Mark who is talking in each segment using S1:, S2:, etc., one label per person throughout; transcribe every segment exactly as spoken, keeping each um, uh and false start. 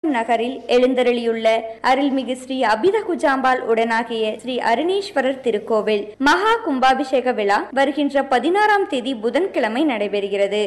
S1: நகரில் எழுந்தருளியுள்ள அருள்மிகு ஸ்ரீ அபித குஜாம்பாள் உடனாகிய ஸ்ரீ அருணீஸ்வரர் திருக்கோவில் மகா கும்பாபிஷேக விழா வருகின்ற பதினாறாம் தேதி புதன்கிழமை நடைபெறுகிறது.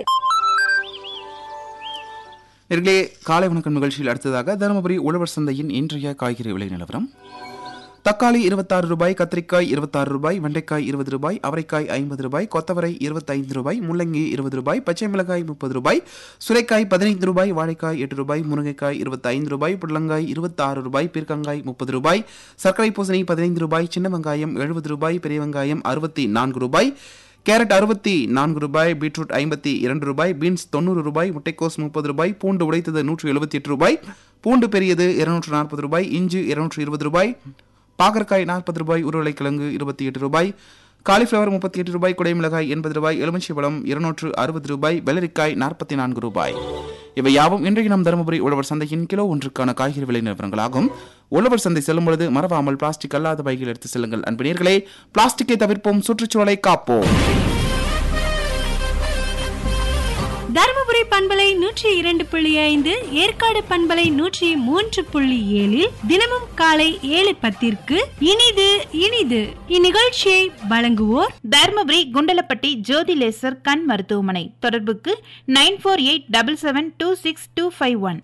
S2: நேயர்களே, காலை வணக்கம் நிகழ்ச்சியில் அடுத்ததாக தருமபுரி உழவர் சந்தையின் இன்றைய காய்கறி விலை நிலவரம். தக்காளி இருபத்தாறு ரூபாய், கத்திரிக்காய் இருபத்தாறு ரூபாய், வெண்டைக்காய் இருபது ரூபாய், அவரைக்காய் ஐம்பது ரூபாய், கொத்தவரை இருபத்தைந்து ரூபாய், முள்ளங்கி இருபது ரூபாய், பச்சை மிளகாய் முப்பது ரூபாய், சுரைக்காய் பதினைந்து ரூபாய், வாழைக்காய் எட்டு ரூபாய், முருங்கைக்காய் இருபத்தைந்து ரூபாய், புடலங்காய் இருபத்தாறு ரூபாய், பீர்க்கங்காய் முப்பது ரூபாய், சர்க்கரை பூசணி பதினைந்து ரூபாய், சின்ன வெங்காயம் எழுபது ரூபாய், பெரிய வெங்காயம் அறுபத்தி நான்கு ரூபாய், கேரட் அறுபத்தி நான்கு ரூபாய், பீட்ரூட் ஐம்பத்தி இரண்டு ரூபாய், பீன்ஸ் தொண்ணூறு ரூபாய், முட்டைக்கோஸ் முப்பது ரூபாய், பூண்டு உடைத்தது நூற்று எழுபத்தி எட்டு ரூபாய், பூண்டு பெரியது இருநூற்று நாற்பது ரூபாய், இஞ்சி இருநூற்று இருபது ரூபாய், பாகற்காய் நாற்பது ரூபாய், உருளைக்கிழங்கு இருபத்தி எட்டு ரூபாய், காலிஃபிளவர் முப்பத்தி எட்டு ரூபாய், குடைமிளகாய் எண்பது ரூபாய், எலுமிச்சை பழம் இருநூற்று அறுபது ரூபாய், வெள்ளரிக்காய் நாற்பத்தி நான்கு ரூபாய். இவை யாவும் இன்றைக்கு நம் தருமபுரி உழவர் சந்தையின் கிலோ ஒன்றுக்கான காய்கறி விலை நிலவரங்களாகும். உழவர் சந்தை செல்லும் பொழுது மறவாமல் பிளாஸ்டிக் அல்லாத பைகள் எடுத்து செல்லுங்கள். அன்பு நேயர்களே, பிளாஸ்டிக்கை தவிர்ப்போம், சுற்றுச்சூழலை காப்போம்.
S3: தருமபுரி பண்பலை நூற்றி இரண்டு புள்ளி ஐந்து, ஏற்காடு பண்பலை நூற்றி மூன்று புள்ளி ஏழில் தினமும் காலை ஏழு பத்திற்கு இனிது இனிது இந்நிகழ்ச்சியை வழங்குவோர்
S4: தருமபுரி குண்டலப்பட்டி ஜோதி லேசர் கண் மருத்துவமனை. தொடர்புக்கு nine four eight double seven two six two five one.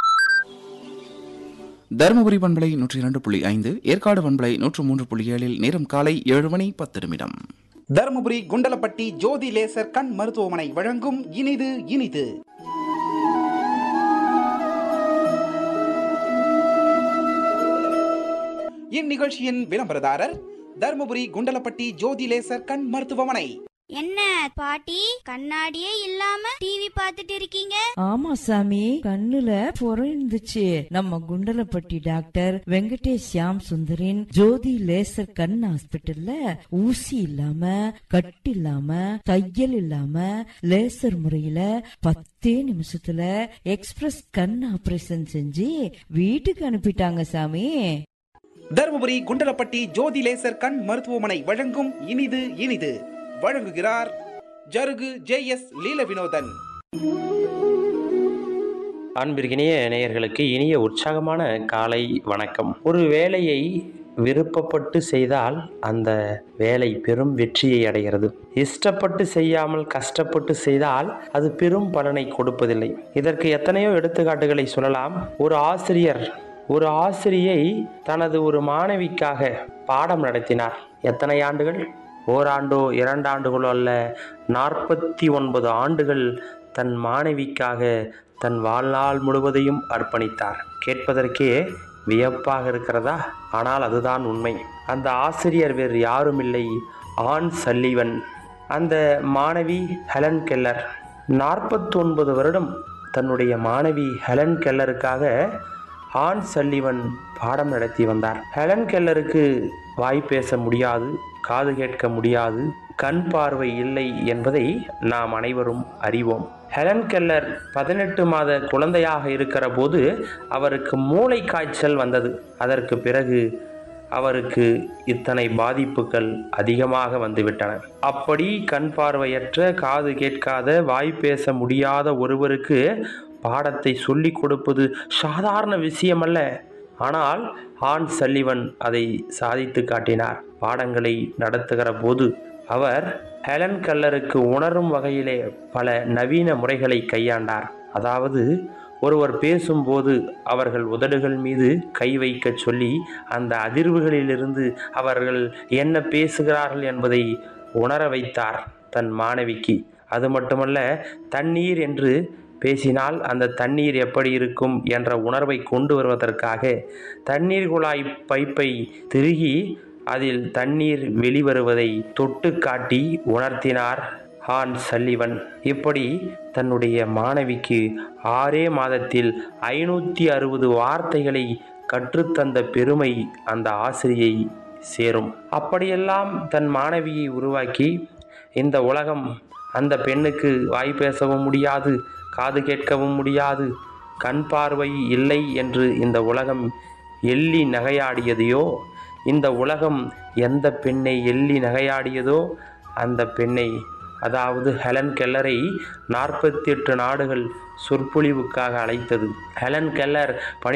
S2: Dharmapuri பண்பலை நூற்றி இரண்டு புள்ளி ஐந்து, ஏற்காடு பண்பலை நூற்று மூன்று புள்ளி ஏழில் நேரம் காலை ஏழு மணி பத்து நிமிடம்.
S5: தருமபுரி குண்டலப்பட்டி ஜோதி லேசர் கண் மருத்துவமனை வழங்கும் இனிது இனிது. இந்நிகழ்ச்சியின் விளம்பரதாரர் தருமபுரி குண்டலப்பட்டி ஜோதி லேசர் கண் மருத்துவமனை.
S6: என்ன பாட்டி, கண்ணாடியே இல்லாம டிவி பார்த்துட்டு இருக்கீங்க?
S7: ஆமா சாமி, கண்ணுல புறம் இருந்துச்சு. நம்ம குண்டலப்பட்டி டாக்டர் வெங்கடேஷ் ஷியாம் சுந்தரின் ஜோதி லேசர் கண் ஹாஸ்பிட்டல்ல ஊசி இல்லாம, கட்டு இல்லாம, தையல் இல்லாம லேசர் முறையில பத்தே நிமிஷத்துல எக்ஸ்பிரஸ் கண் ஆபரேஷன் செஞ்சு வீட்டுக்கு அனுப்பிட்டாங்க சாமி.
S5: தருமபுரி குண்டலப்பட்டி ஜோதி லேசர் கண் மருத்துவமனை வழங்கும் இனிது இனிது. வழங்குகிறார் ஜருகு ஜே எஸ் லீல வினோதன்.
S8: அன்பிற்கினிய நேயர்களுக்கு இனிய உற்சாகமான காலை வணக்கம். ஒரு வேலையை விருப்பப்பட்டு செய்தால் அந்த வேலை பெரும் வெற்றியை அடைகிறது. இஷ்டப்பட்டு செய்யாமல் கஷ்டப்பட்டு செய்தால் அது பெரும் பலனை கொடுப்பதில்லை. இதற்கு எத்தனையோ எடுத்துக்காட்டுகளை சொல்லலாம். ஒரு ஆசிரியர் ஒரு ஆசிரியை தனது ஒரு மாணவிக்காக பாடம் நடத்தினார். எத்தனை ஆண்டுகள்? ஓராண்டோ இரண்டாண்டுகளோ அல்ல, நாற்பத்தி ஒன்பது ஆண்டுகள் தன் மாணவிக்காக தன் வாழ்நாள் முழுவதையும் அர்ப்பணித்தார். கேட்பதற்கே வியப்பாக இருக்கிறதா? ஆனால் அதுதான் உண்மை. அந்த ஆசிரியர் வேறு யாரும் இல்லை, ஆன் சல்லிவன். அந்த மாணவி ஹெலன் கெல்லர். நாற்பத்தி ஒன்பது வருடம் தன்னுடைய மாணவி ஹெலன் கெல்லருக்காக ஆன் சல்லிவன் பாடம் நடத்தி வந்தார். ஹெலன் கெல்லருக்கு வாய் பேச முடியாது, காது கேட்க முடியாது, கண் பார்வை இல்லை என்பதை நாம் அனைவரும் அறிவோம். ஹெலன் கெல்லர் பதினெட்டு மாத குழந்தையாக இருக்கிற போது அவருக்கு மூளை காய்ச்சல் வந்தது. அதற்கு பிறகு அவருக்கு இத்தனை பாதிப்புகள் அதிகமாக வந்துவிட்டன. அப்படி கண் பார்வையற்ற, காது கேட்காத, வாய் பேச முடியாத ஒருவருக்கு பாடத்தை சொல்லிக் கொடுப்பது சாதாரண விஷயமல்ல. ஆனால் ஆன் சல்லிவன் அதை சாதித்து காட்டினார். பாடங்களை நடத்துகிற போது அவர் ஹெலன் கெல்லருக்கு உணரும் வகையிலே பல நவீன முறைகளை கையாண்டார். அதாவது, ஒருவர் பேசும்போது அவர்கள் உதடுகள் மீது கை வைக்க சொல்லி அந்த அதிர்வுகளிலிருந்து அவர்கள் என்ன பேசுகிறார்கள் என்பதை உணர வைத்தார் தன் மாணவிக்கு. அது மட்டுமல்ல, தண்ணீர் என்று பேசினால் அந்த தண்ணீர் எப்படி இருக்கும் என்ற உணர்வை கொண்டு வருவதற்காக தண்ணீர் குழாய் பைப்பை திருகி அதில் தண்ணீர் வெளிவருவதை தொட்டு காட்டி உணர்த்தினார் ஆன் சல்லிவன். இப்படி தன்னுடைய மாணவிக்கு ஆறே மாதத்தில் ஐநூற்றி அறுபது வார்த்தைகளை கற்றுத்தந்த பெருமை அந்த ஆசிரியை சேரும். அப்படியெல்லாம் தன் மாணவியை உருவாக்கி இந்த உலகம் அந்த பெண்ணுக்கு வாய் பேசவும் முடியாது, காது கேட்கவும் முடியாது, கண் பார்வை இல்லை என்று இந்த உலகம் எள்ளி நகையாடியதையோ, இந்த உலகம் எந்த பெண்ணை எள்ளி நகையாடியதோ அந்த பெண்ணை, அதாவது ஹெலன் கெல்லரை நாற்பத்தி எட்டு நாடுகள் சொற்பொழிவுக்காக அழைத்தது. Helen Keller